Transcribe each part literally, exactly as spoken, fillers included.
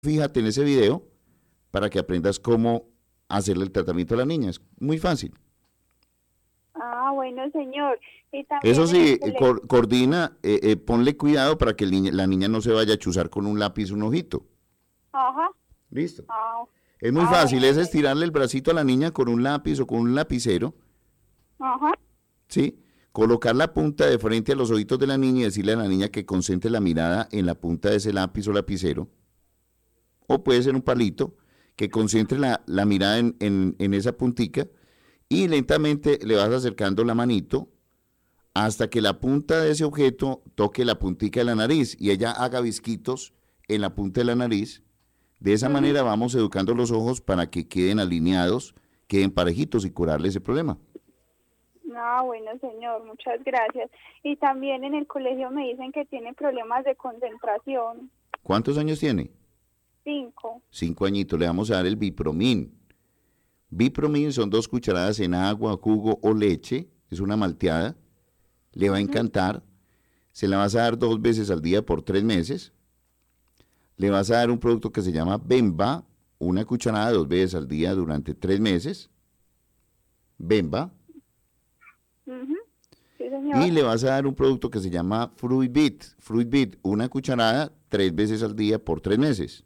fíjate en ese video para que aprendas cómo hacerle el tratamiento a la niña. Es muy fácil. Ah, bueno, señor. Y Eso también en el sí, eh, colegio. co- coordina, eh, eh, ponle cuidado para que el niña- la niña no se vaya a chuzar con un lápiz un ojito. Ajá. Listo. Ah, Es muy ah, fácil, bueno, es señor. estirarle el bracito a la niña con un lápiz o con un lapicero, Ajá. ¿sí? Colocar la punta de frente a los ojitos de la niña y decirle a la niña que concentre la mirada en la punta de ese lápiz o lapicero, o puede ser un palito, que concentre la, la mirada en, en, en esa puntica y lentamente le vas acercando la manito hasta que la punta de ese objeto toque la puntica de la nariz y ella haga visquitos en la punta de la nariz. De esa Ujú. manera vamos educando los ojos para que queden alineados, queden parejitos y curarle ese problema. Ah, bueno, señor, muchas gracias. Y también en el colegio me dicen que tiene problemas de concentración. ¿Cuántos años tiene? Cinco. Cinco añitos. Le vamos a dar el Bipromin. Bipromin son dos cucharadas en agua, jugo o leche. Es una malteada. Le va a Ujú. encantar. Se la vas a dar dos veces al día por tres meses. Le vas a dar un producto que se llama Bemba, una cucharada dos veces al día durante tres meses. Bemba. Ujú. Sí, Y señor. le vas a dar un producto que se llama Fruitbit. Fruitbit, una cucharada tres veces al día por tres meses.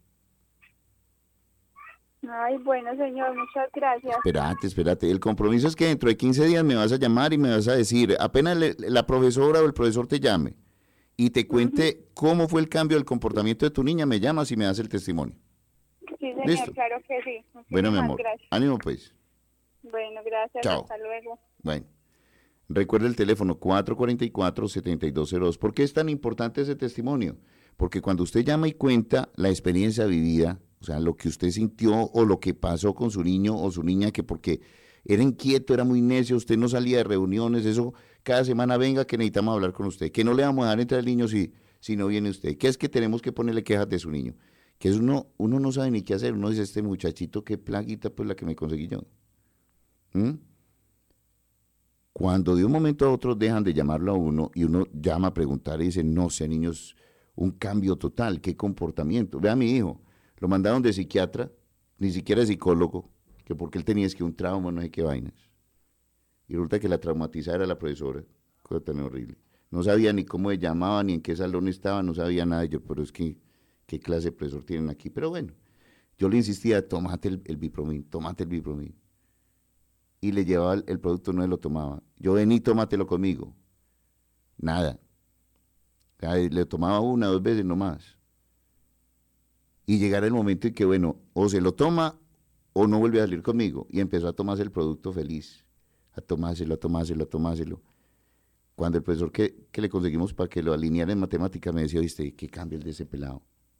Ay, bueno, señor, muchas gracias. Espérate, espérate. El compromiso es que dentro de quince días me vas a llamar y me vas a decir, apenas le- la profesora o el profesor te llame y te Ujú. cuente cómo fue el cambio del comportamiento de tu niña, me llamas y me das el testimonio. Sí, señor, ¿Listo? claro que sí. Bueno, mi Muchísimas amor. gracias. Ánimo, pues. Bueno, gracias. Chao. Hasta luego. Bueno. Recuerda el teléfono cuatro cuatro cuatro, siete dos cero dos. ¿Por qué es tan importante ese testimonio? Porque cuando usted llama y cuenta la experiencia vivida, o sea, lo que usted sintió o lo que pasó con su niño o su niña, que porque era inquieto, era muy necio, usted no salía de reuniones, eso, cada semana venga que necesitamos hablar con usted, que no le vamos a dar entrar al niño si, si no viene usted, que es que tenemos que ponerle quejas de su niño, que es uno, uno no sabe ni qué hacer, uno dice, este muchachito, qué plaguita, pues la que me conseguí yo. ¿Mm? Cuando de un momento a otro dejan de llamarlo a uno y uno llama a preguntar y dice, no sé, niños, un cambio total, qué comportamiento. Ve a mi hijo, lo mandaron de psiquiatra, ni siquiera de psicólogo, que porque él tenía es que un trauma, no sé qué vainas. Y resulta que la traumatizada era la profesora, cosa tan horrible. No sabía ni cómo se llamaba, ni en qué salón estaba, no sabía nada. Yo, pero es que, ¿qué clase de profesor tienen aquí? Pero bueno, yo le insistía, tomate el, el bipromin, tomate el bipromin y le llevaba el, el producto, no se lo tomaba. Yo vení, tómatelo conmigo. Nada. Ay, le tomaba una, dos veces nomás. Y llegara el momento en que, bueno, o se lo toma o no vuelve a salir conmigo. Y empezó a tomarse el producto feliz. A tomárselo, a tomárselo, a tomárselo. Cuando el profesor que, que le conseguimos para que lo alineara en matemáticas me decía, viste, ¿qué cambio el de ese pelado?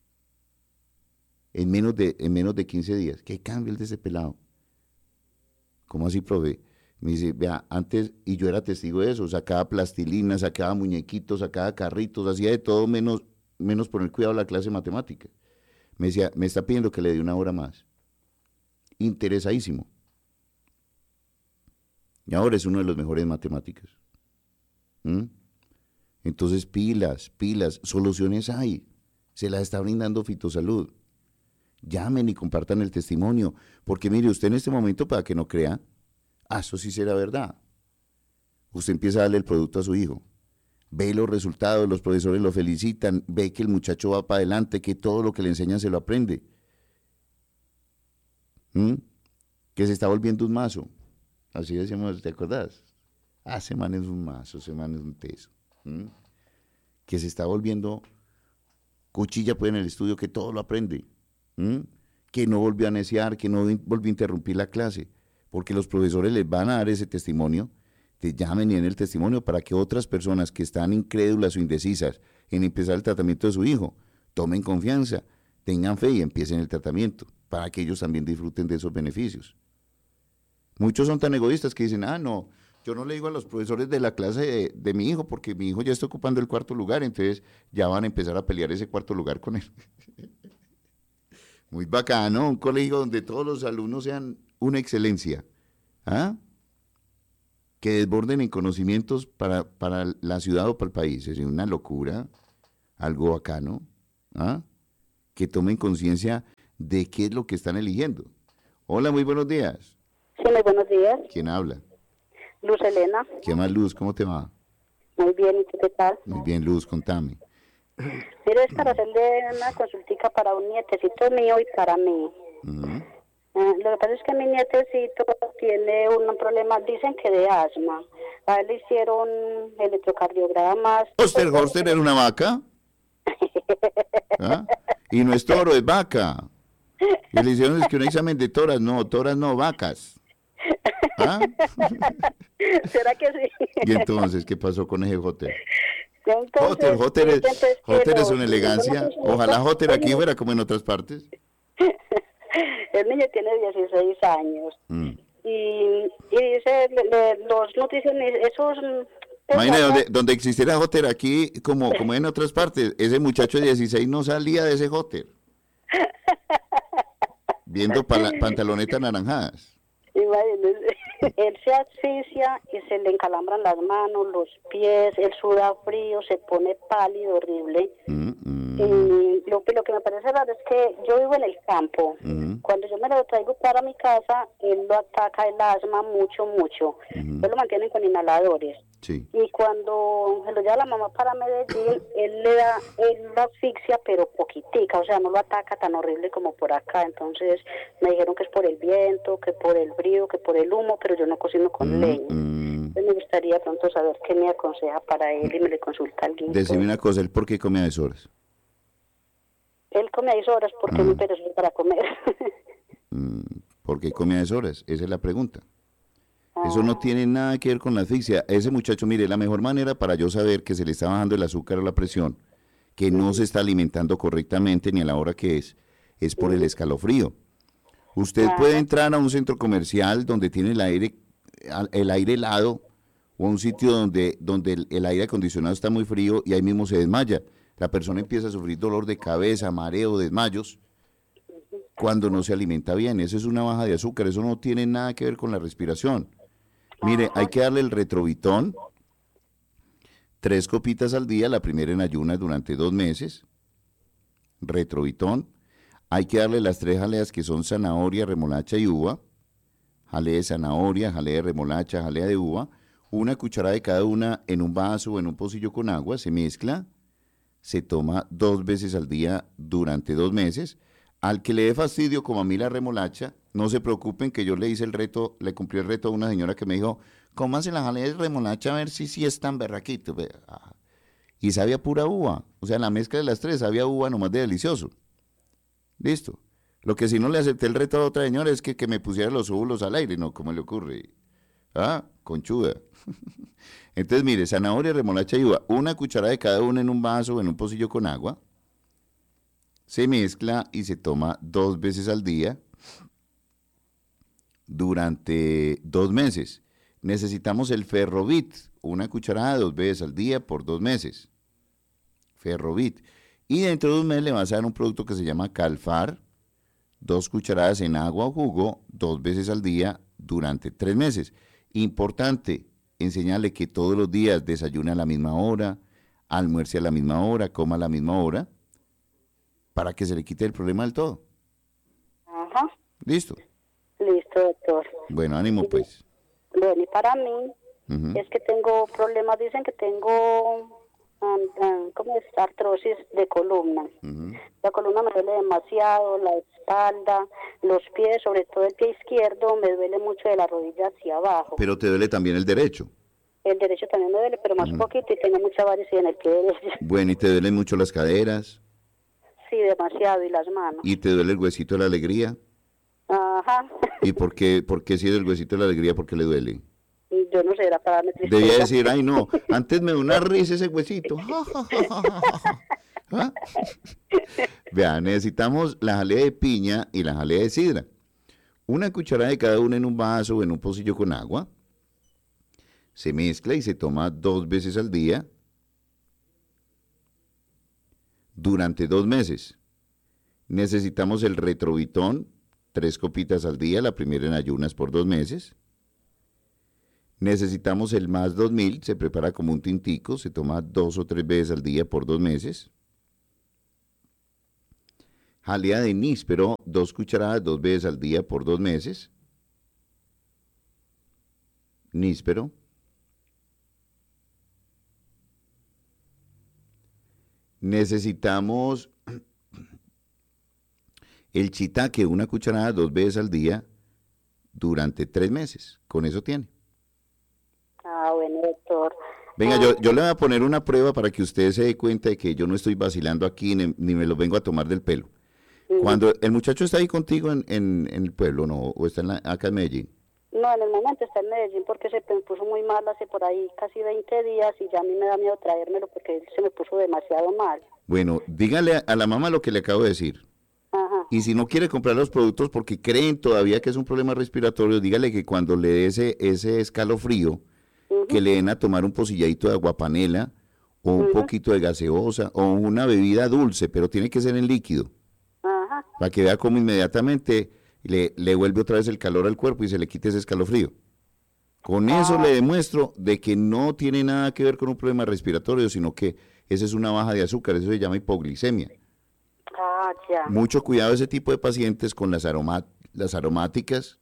En menos de, en menos de quince días, ¿qué cambio el de ese pelado? ¿Cómo así, profe? Me dice, vea, antes, y yo era testigo de eso, sacaba plastilina, sacaba muñequitos, sacaba carritos, hacía de todo menos, menos poner cuidado a la clase de matemática. Me decía, me está pidiendo que le dé una hora más. Interesadísimo. Y ahora es uno de los mejores en matemáticas. ¿Mm? Entonces, pilas, pilas, soluciones hay. Se las está brindando Fitosalud. Llamen y compartan el testimonio. Porque mire, usted en este momento, para que no crea, ah, eso sí será verdad. Usted empieza a darle el producto a su hijo. Ve los resultados, los profesores lo felicitan, ve que el muchacho va para adelante, que todo lo que le enseñan se lo aprende. ¿Mm? Que se está volviendo un mazo. Así decíamos, ¿te acordás? Ah, ese man es un mazo, ese man es un teso. ¿Mm? Que se está volviendo cuchilla pues en el estudio, que todo lo aprende. ¿Mm? Que no volvió a neciar, que no volvió a interrumpir la clase. Porque los profesores les van a dar ese testimonio, te llamen y den el testimonio para que otras personas que están incrédulas o indecisas en empezar el tratamiento de su hijo, tomen confianza, tengan fe y empiecen el tratamiento, para que ellos también disfruten de esos beneficios. Muchos son tan egoístas que dicen, ah, no, yo no le digo a los profesores de la clase de, de mi hijo porque mi hijo ya está ocupando el cuarto lugar, entonces ya van a empezar a pelear ese cuarto lugar con él. Muy bacano, un colegio donde todos los alumnos sean una excelencia. ¿Ah? Que desborden en conocimientos para, para la ciudad o para el país. Es una locura, algo bacano. ¿Ah? que tomen conciencia de qué es lo que están eligiendo. Hola, muy buenos días. Sí, muy buenos días. ¿Quién habla? Luz Elena. ¿Qué más, Luz? ¿Cómo te va? Muy bien, ¿y tú qué tal? Muy bien, Luz, contame. Mire, es para hacerle una consultica para un nietecito mío y para mí. Uh-huh. Eh, lo que pasa es que mi nietecito tiene un problema, dicen que de asma. A él le hicieron electrocardiogramas. ¿Hoster, Hoster era una vaca? ¿Ah? Y no es toro, es vaca. Y le hicieron es que un examen de toras, no, toras no, vacas. ¿Ah? ¿Será que sí? Y entonces, ¿qué pasó con ese Joter? Entonces, Joter, Joter es, entonces, Joter es pero- una elegancia. Ojalá Joter aquí fuera como en otras partes. El niño tiene dieciséis años. Mm. Y, y dice, le- le- los nutricionistas, esos... Imagina, donde, donde existiera Joter aquí, como, como en otras partes, ese muchacho de dieciséis no salía de ese Joter. Viendo pala- pantalonetas naranjadas. Imagínese, él se asfixia y se le encalambran las manos, los pies, él suda frío, se pone pálido, horrible. Mm, mm, Y lo, lo que me parece raro es que yo vivo en el campo. mm, Cuando yo me lo traigo para mi casa, él lo ataca el asma mucho, mucho. mm. Él lo mantienen con inhaladores. Sí. Y cuando se lo lleva la mamá para Medellín, él le da, él lo asfixia, pero poquitica, o sea, no lo ataca tan horrible como por acá. Entonces me dijeron que es por el viento, que por el frío, que por el humo, pero yo no cocino con Mm, leña. mm. Entonces me gustaría pronto saber qué me aconseja para él y me le consulta alguien. Decime una cosa, ¿el por qué come a deshoras? Él come a seis horas porque es muy perezoso para comer. Mm, ¿Por qué come a deshoras? Esa es la pregunta. Eso no tiene nada que ver con la asfixia. Ese muchacho, mire, la mejor manera para yo saber que se le está bajando el azúcar o la presión, que no se está alimentando correctamente ni a la hora que es, es por el escalofrío. Usted puede entrar a un centro comercial donde tiene el aire, el aire helado, o a un sitio donde, donde el, el aire acondicionado está muy frío y ahí mismo se desmaya. La persona empieza a sufrir dolor de cabeza, mareo, desmayos, cuando no se alimenta bien. Eso es una baja de azúcar, eso no tiene nada que ver con la respiración. Mire, hay que darle el retrovitón, tres copitas al día, la primera en ayunas durante dos meses, retrovitón. Hay que darle las tres jaleas que son zanahoria, remolacha y uva, jalea de zanahoria, jalea de remolacha, jalea de uva, una cucharada de cada una en un vaso o en un pocillo con agua, se mezcla, se toma dos veces al día durante dos meses. Al que le dé fastidio, como a mí la remolacha, no se preocupen que yo le hice el reto, le cumplí el reto a una señora que me dijo, cómase la jalea de remolacha a ver si sí es tan berraquito. Y sabía pura uva, o sea, la mezcla de las tres sabía uva nomás de delicioso. Listo. Lo que si no le acepté el reto a otra señora es que, que me pusiera los óvulos al aire, no, ¿cómo le ocurre? Ah, conchuda. Entonces, mire, zanahoria, remolacha y uva, una cucharada de cada una en un vaso o en un pocillo con agua. Se mezcla y se toma dos veces al día durante dos meses. Necesitamos el Ferrovit, una cucharada dos veces al día por dos meses. Ferrovit. Y dentro de un mes le vas a dar un producto que se llama Calfar, dos cucharadas en agua o jugo, dos veces al día durante tres meses. Importante, enseñarle que todos los días desayune a la misma hora, almuerce a la misma hora, coma a la misma hora, para que se le quite el problema del todo. Ajá. ¿Listo? Listo, doctor. Bueno, ánimo pues. Bueno, y para mí Ujú. es que tengo problemas, dicen que tengo, um, um, ¿cómo es? Artrosis de columna. Ujú. La columna me duele demasiado, la espalda, los pies, sobre todo el pie izquierdo, me duele mucho de la rodilla hacia abajo. Pero te duele también el derecho. El derecho también me duele, pero más Ujú. poquito y tengo mucha varices en el pie derecho. Bueno, y te duelen mucho las caderas, Sí, demasiado, y las manos. y te duele el huesito de la alegría. Ajá. ¿Y por qué, por qué si es el huesito de la alegría, por qué le duele? Yo no sé, era para darme tristeza. Debía decir, ay no, antes me da una risa ese huesito. ¿Ah? Vea, necesitamos la jalea de piña y la jalea de sidra. Una cucharada de cada una en un vaso o en un pocillo con agua. Se mezcla y se toma dos veces al día durante dos meses. Necesitamos el retrovitón, tres copitas al día, la primera en ayunas por dos meses. Necesitamos el más dos mil, se prepara como un tintico, se toma dos o tres veces al día por dos meses. jalea de níspero, dos cucharadas dos veces al día por dos meses. Níspero. Necesitamos el shiitake, una cucharada dos veces al día durante tres meses. Con eso tiene. Ah, bueno, doctor. Venga, Ah, yo, yo le voy a poner una prueba para que usted se dé cuenta de que yo no estoy vacilando aquí ni, ni me lo vengo a tomar del pelo. ujú. Cuando el muchacho está ahí contigo en, en- en el pueblo, ¿no? O está en la- acá en Medellín. No, en el momento está en Medellín porque se me puso muy mal hace por ahí casi veinte días y ya a mí me da miedo traérmelo porque él se me puso demasiado mal. Bueno, dígale a, a la mamá lo que le acabo de decir. Ajá. Y si no quiere comprar los productos porque creen todavía que es un problema respiratorio, dígale que cuando le dé ese, ese escalofrío, Ujú, que le den a tomar un pocilladito de aguapanela o un ujú. poquito de gaseosa o una bebida dulce, pero tiene que ser en líquido, Ajá. para que vea cómo inmediatamente le, le vuelve otra vez el calor al cuerpo y se le quite ese escalofrío. Con eso Ah, le demuestro de que no tiene nada que ver con un problema respiratorio, sino que esa es una baja de azúcar, eso se llama hipoglicemia. ah, ya. Mucho cuidado ese tipo de pacientes con las, aroma- las aromáticas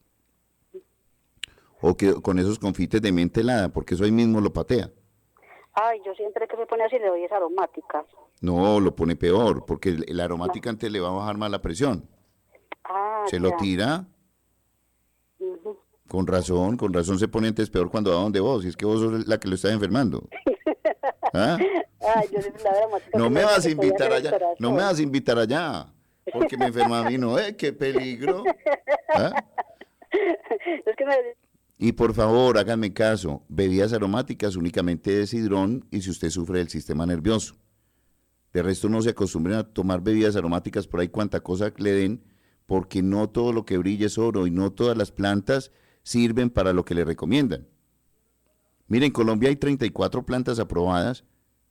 o que, con esos confites de menta helada, porque eso ahí mismo lo patea. Ay, yo siempre que se pone así le doy es aromáticas. No, lo pone peor, porque el- la aromática antes le va a bajar más la presión. Ah, Se lo ya. tira, Ujú. con razón, con razón se pone antes peor cuando va donde vos, y es que vos sos la que lo está enfermando. ¿Ah? Ay, yo siempre la aromática No que me me vas a que podía invitar hacer el allá, no me corazón. vas a invitar allá, porque me enferma a mí, no, ¿eh? ¡Qué peligro! ¿Ah? Es que me... Y por favor, háganme caso, bebidas aromáticas únicamente de sidrón y si usted sufre del sistema nervioso. De resto no se acostumbren a tomar bebidas aromáticas por ahí cuanta cosa le den, porque no todo lo que brilla es oro y no todas las plantas sirven para lo que le recomiendan. Miren, en Colombia hay treinta y cuatro plantas aprobadas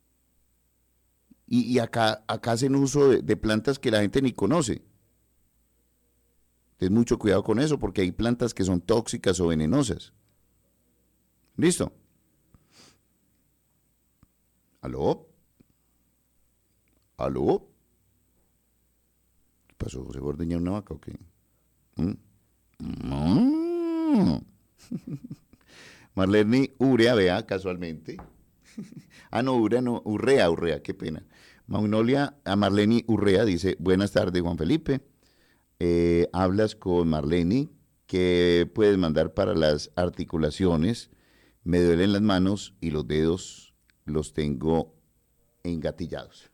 y, y acá, acá hacen uso de, de plantas que la gente ni conoce. Ten mucho cuidado con eso porque hay plantas que son tóxicas o venenosas. ¿Listo? ¿Aló? ¿Aló? ¿Qué pasó? ¿Se va a ordeñar una vaca o qué? ¿Mm? Mm. Marlene Urea, vea, casualmente. Ah, no, Urea, no, Urrea, Urrea, qué pena. Magnolia, a Marlene Urrea dice, buenas tardes, Juan Felipe. Eh, hablas con Marlene, que puedes mandar para las articulaciones. Me duelen las manos y los dedos los tengo engatillados.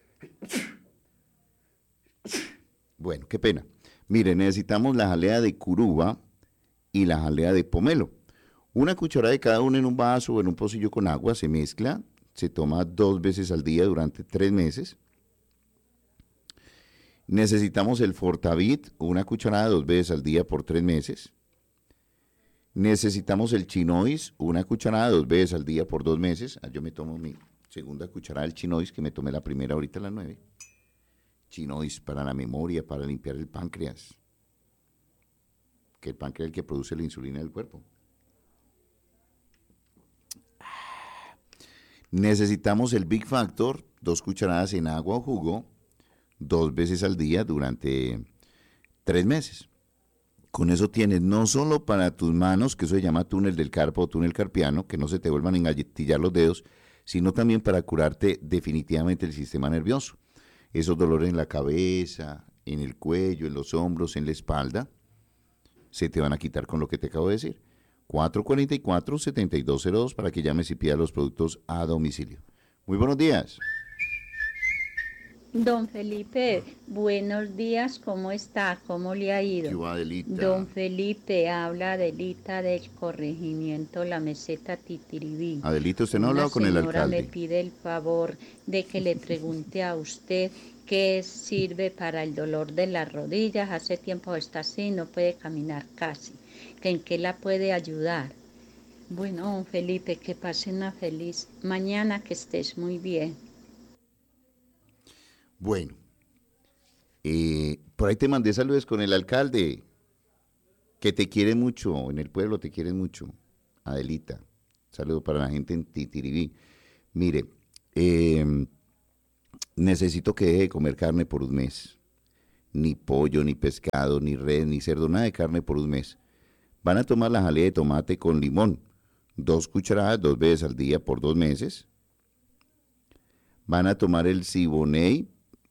Bueno, qué pena. Mire, necesitamos la jalea de curuba y la jalea de pomelo. Una cucharada de cada uno en un vaso o en un pocillo con agua, se mezcla, se toma dos veces al día durante tres meses. Necesitamos el Fortavit, una cucharada dos veces al día por tres meses. Necesitamos el Chinois, una cucharada dos veces al día por dos meses. Ah, yo me tomo mi segunda cucharada del Chinois, que me tomé la primera ahorita a las nueve. Chinois para la memoria, para limpiar el páncreas. Que el páncreas es el que produce la insulina del cuerpo. Necesitamos el Big Factor, dos cucharadas en agua o jugo, dos veces al día durante tres meses. Con eso tienes no solo para tus manos, que eso se llama túnel del carpo o túnel carpiano, que no se te vuelvan a engatillar los dedos, sino también para curarte definitivamente el sistema nervioso. Esos dolores en la cabeza, en el cuello, en los hombros, en la espalda, se te van a quitar con lo que te acabo de decir. cuatro cuatro cuatro, siete dos cero dos para que llames y pidas los productos a domicilio. Muy buenos días. Don Felipe, buenos días, ¿cómo está? ¿Cómo le ha ¿Qué ido? hubo, Adelita? Don Felipe, habla Adelita del corregimiento La Meseta Titiribí. Adelita, ¿usted no ha Una hablado con el señora alcalde? me pide el favor de que le pregunte a usted qué sirve para el dolor de las rodillas. Hace tiempo está así, no puede caminar casi. ¿En qué la puede ayudar? Bueno, don Felipe, que pase una feliz mañana, que estés muy bien. Bueno, eh, por ahí te mandé saludos con el alcalde, que te quiere mucho, en el pueblo te quieren mucho, Adelita. Saludo para la gente en Titiribí. Mire, eh, necesito que deje de comer carne por un mes. ni pollo, ni pescado, ni res, ni cerdo, nada de carne por un mes. Van a tomar la jalea de tomate con limón, dos cucharadas, dos veces al día por dos meses. Van a tomar el Siboney,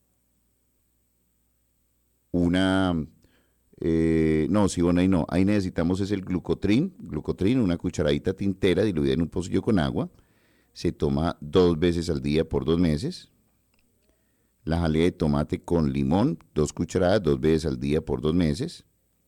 una, eh, no, Siboney no, ahí necesitamos es el glucotrin, glucotrin, una cucharadita tintera diluida en un pocillo con agua. Se toma dos veces al día por dos meses. La jalea de tomate con limón, dos cucharadas, dos veces al día por dos meses.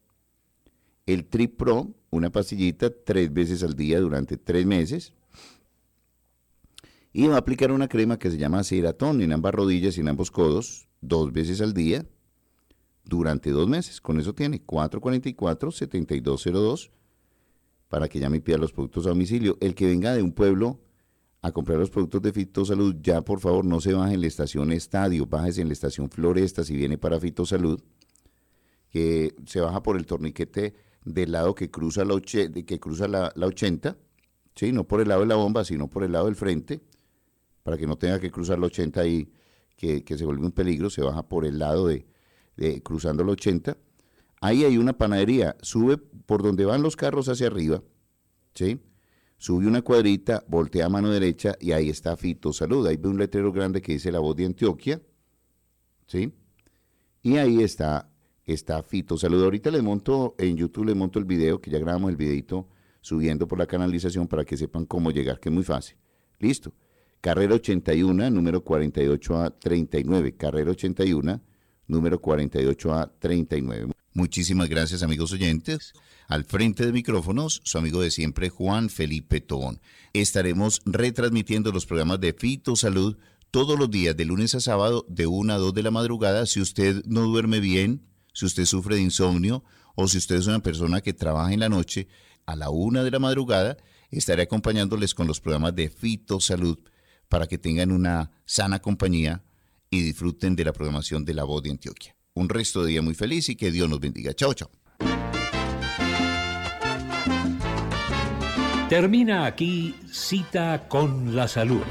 El Tripro, una pastillita, tres veces al día durante tres meses. Y va a aplicar una crema que se llama Ceratón en ambas rodillas y en ambos codos, dos veces al día, durante dos meses. Con eso tiene cuatro cuatro cuatro, siete dos cero dos para que llame y pida los productos a domicilio. El que venga de un pueblo a comprar los productos de Fitosalud, ya por favor no se baje en la estación Estadio, bájese en la estación Floresta si viene para Fitosalud, que se baja por el torniquete del lado que cruza la, och- que cruza la, la ochenta, ¿sí? No por el lado de la bomba, sino por el lado del frente, para que no tenga que cruzar la ochenta ahí, que, que se vuelve un peligro, se baja por el lado de, de cruzando la ochenta. Ahí hay una panadería, sube por donde van los carros hacia arriba, ¿sí? Sube una cuadrita, voltea a mano derecha y ahí está Fitosalud. Ahí ve un letrero grande que dice La Voz de Antioquia, ¿sí? Y ahí está, está Fitosalud. Ahorita le monto, en YouTube le monto el video, que ya grabamos el videito subiendo por la canalización para que sepan cómo llegar, que es muy fácil. Listo. Carrera ochenta y uno, número cuarenta y ocho A treinta y nueve. Carrera ochenta y uno, número cuarenta y ocho A treinta y nueve. Muchísimas gracias, amigos oyentes. Al frente de micrófonos, su amigo de siempre, Juan Felipe Tobón. Estaremos retransmitiendo los programas de Fitosalud todos los días, de lunes a sábado, de una a dos de la madrugada. Si usted no duerme bien, si usted sufre de insomnio o si usted es una persona que trabaja en la noche, a la una de la madrugada estaré acompañándoles con los programas de Fitosalud para que tengan una sana compañía y disfruten de la programación de La Voz de Antioquia. Un resto de día muy feliz y que Dios nos bendiga. Chao, chao. Termina aquí Cita con la Salud.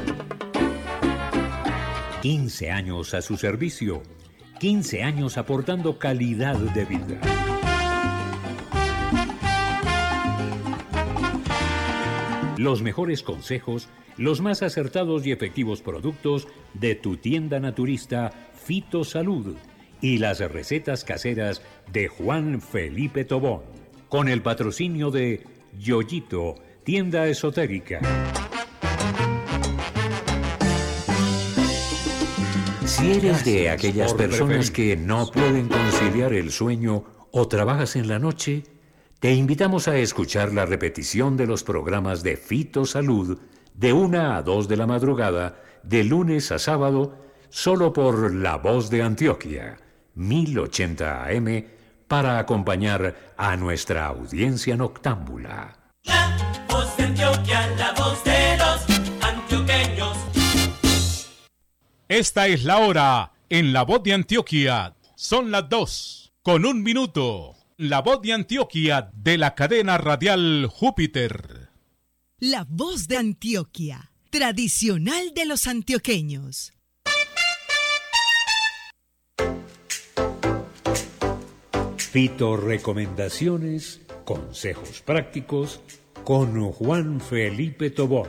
quince años a su servicio, quince años aportando calidad de vida. Los mejores consejos, los más acertados y efectivos productos de tu tienda naturista Fitosalud y las recetas caseras de Juan Felipe Tobón, con el patrocinio de Yoyito, tienda esotérica. Si eres de aquellas personas que no pueden conciliar el sueño o trabajas en la noche, te invitamos a escuchar la repetición de los programas de Fitosalud de una a dos de la madrugada, de lunes a sábado, solo por La Voz de Antioquia, mil ochenta A M, para acompañar a nuestra audiencia noctámbula. La Voz de Antioquia, la voz de los antioqueños. Esta es la hora en La Voz de Antioquia. Son las dos, con un minuto. La Voz de Antioquia de la cadena radial Júpiter. La Voz de Antioquia, tradicional de los antioqueños. Fito recomendaciones, consejos prácticos con Juan Felipe Tobón.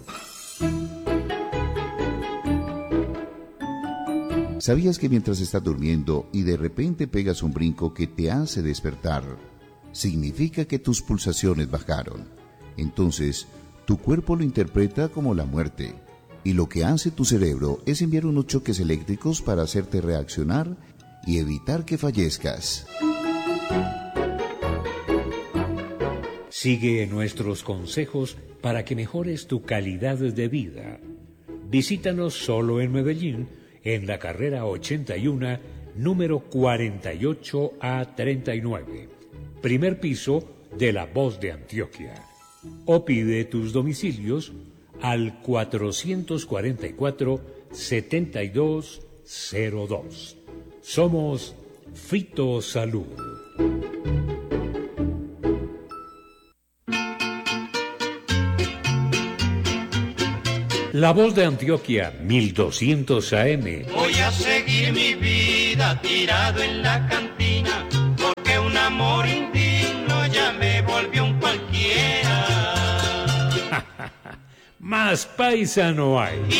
¿Sabías que mientras estás durmiendo y de repente pegas un brinco que te hace despertar, significa que tus pulsaciones bajaron? Entonces, tu cuerpo lo interpreta como la muerte, y lo que hace tu cerebro es enviar unos choques eléctricos para hacerte reaccionar y evitar que fallezcas. Sigue nuestros consejos para que mejores tu calidad de vida. Visítanos solo en Medellín, en la carrera ochenta y uno, número cuarenta y ocho A treinta y nueve, primer piso de La Voz de Antioquia. O pide tus domicilios al cuatrocientos cuarenta y cuatro, setenta y dos cero dos. Somos Fitosalud. La Voz de Antioquia, mil doscientos A M. Voy a seguir mi vida queda tirado en la cantina, porque un amor indigno ya me volvió un cualquiera. Más paisa no hay.